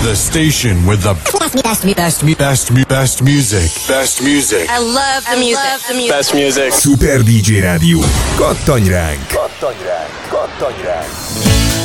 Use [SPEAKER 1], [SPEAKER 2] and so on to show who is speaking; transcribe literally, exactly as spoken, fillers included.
[SPEAKER 1] The station with the best, best, best, best, best, best music. Best music.
[SPEAKER 2] I love the music. Love the music.
[SPEAKER 3] Best music.
[SPEAKER 4] Super dé dzsé Rádió. Kattanj ránk! Kattanj ránk! Kattanj ránk!